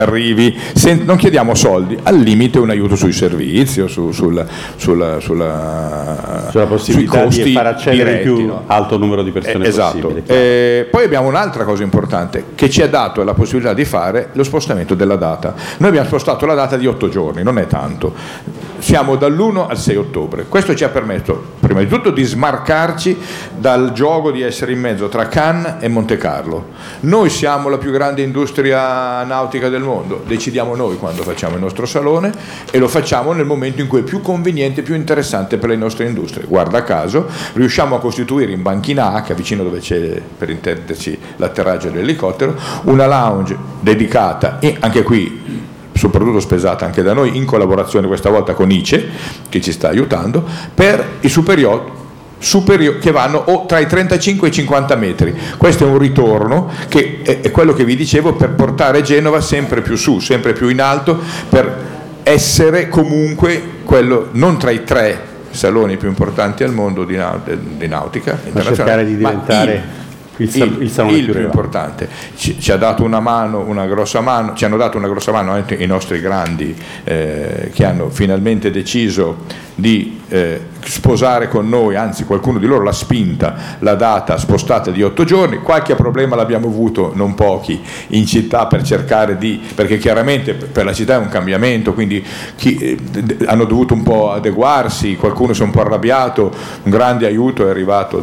arrivi, non chiediamo soldi, al limite un aiuto sui servizi o sulla possibilità di far accedere diretti, più no? alto numero di persone esatto. possibile. Poi abbiamo un'altra cosa importante che ci ha dato la possibilità di fare lo spostamento della data. Noi abbiamo spostato la data di 8 giorni, non è tanto, siamo dall'1 al 6 ottobre. Questo ci ha permesso prima di tutto di smarcarci dal gioco di essere in mezzo tra Cannes e Monte Carlo. Noi siamo la più grande industria nautica del mondo, decidiamo noi quando facciamo il nostro salone e lo facciamo nel momento in cui è più conveniente, più interessante per le nostre industrie. Guarda caso riusciamo a costituire in Banchina H, vicino dove c'è, per intenderci, l'atterraggio dell'elicottero, una lounge dedicata, e anche qui soprattutto spesata anche da noi, in collaborazione questa volta con ICE che ci sta aiutando, per i superiori che vanno o tra i 35 e i 50 metri. Questo è un ritorno che è quello che vi dicevo, per portare Genova sempre più su, sempre più in alto, per essere comunque quello non tra i 3 saloni più importanti al mondo di nautica ma cercare di diventare il salone più importante. Ci ha dato una grossa mano, ci hanno dato una grossa mano anche i nostri grandi che hanno finalmente deciso di sposare con noi, anzi qualcuno di loro l'ha spinta, la data spostata di 8 giorni. Qualche problema l'abbiamo avuto, non pochi, in città per cercare perché chiaramente per la città è un cambiamento, quindi hanno dovuto un po' adeguarsi, qualcuno si è un po' arrabbiato. Un grande aiuto è arrivato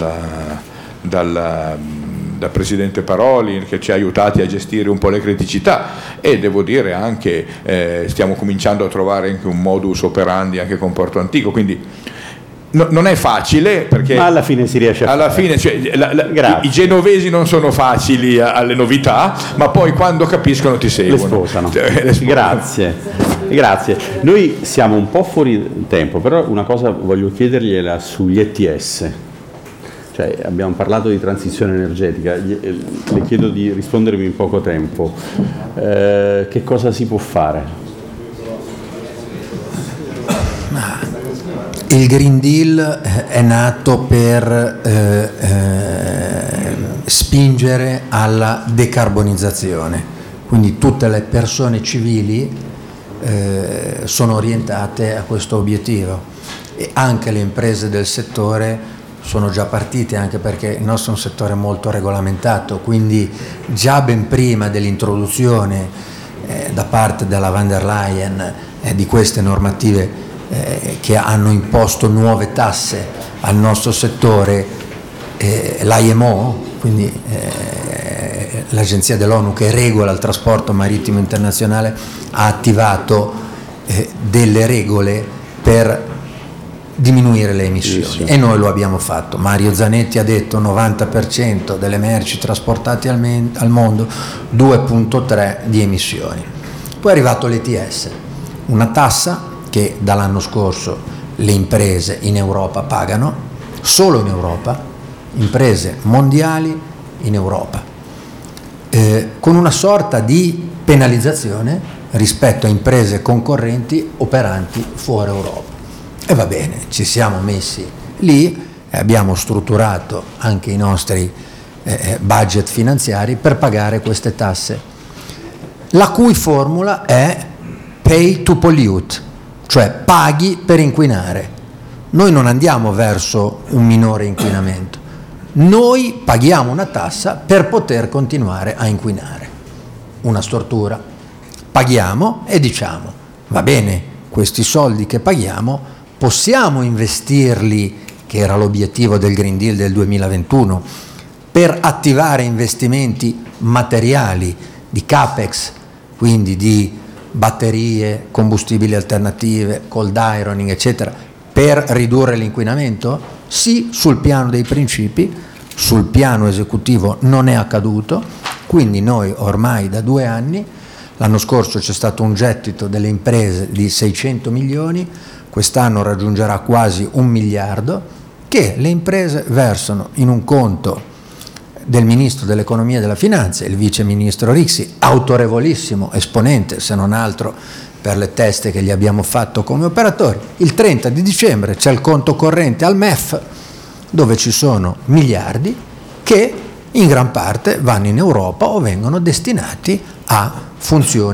dal Presidente Paroli, che ci ha aiutati a gestire un po' le criticità, e devo dire anche stiamo cominciando a trovare anche un modus operandi anche con Porto Antico, quindi non è facile, perché ma alla fine si riesce a fare. I genovesi non sono facili alle novità, ma poi quando capiscono ti seguono. Le sposano. Grazie. Noi siamo un po' fuori tempo, però una cosa voglio chiedergliela sugli ETS. Cioè, abbiamo parlato di transizione energetica, le chiedo di rispondermi in poco tempo. Che cosa si può fare? Il Green Deal è nato per spingere alla decarbonizzazione, quindi tutte le persone civili sono orientate a questo obiettivo, e anche le imprese del settore sono già partite, anche perché il nostro è un settore molto regolamentato, quindi già ben prima dell'introduzione da parte della Van der Leyen di queste normative che hanno imposto nuove tasse al nostro settore, l'IMO, quindi l'agenzia dell'ONU che regola il trasporto marittimo internazionale, ha attivato delle regole per diminuire le emissioni, e noi lo abbiamo fatto. Mario Zanetti ha detto 90% delle merci trasportate al mondo, 2,3 di emissioni. Poi è arrivato l'ETS, una tassa che dall'anno scorso le imprese in Europa pagano, solo in Europa, imprese mondiali in Europa, con una sorta di penalizzazione rispetto a imprese concorrenti operanti fuori Europa. E va bene, ci siamo messi lì e abbiamo strutturato anche i nostri budget finanziari per pagare queste tasse, la cui formula è pay to pollute, cioè paghi per inquinare. Noi non andiamo verso un minore inquinamento, noi paghiamo una tassa per poter continuare a inquinare. Una stortura. Paghiamo e diciamo, va bene, questi soldi che paghiamo possiamo investirli, che era l'obiettivo del Green Deal del 2021, per attivare investimenti materiali di CAPEX, quindi di batterie, combustibili alternative, cold ironing, eccetera, per ridurre l'inquinamento? Sì, sul piano dei principi, sul piano esecutivo non è accaduto, quindi noi ormai da 2 anni, l'anno scorso c'è stato un gettito delle imprese di 600 milioni, quest'anno raggiungerà quasi 1 miliardo, che le imprese versano in un conto del Ministro dell'Economia e della Finanza, il Vice Ministro Rixi, autorevolissimo esponente, se non altro per le teste che gli abbiamo fatto come operatori. Il 30 di dicembre c'è il conto corrente al MEF, dove ci sono miliardi che in gran parte vanno in Europa o vengono destinati a funzioni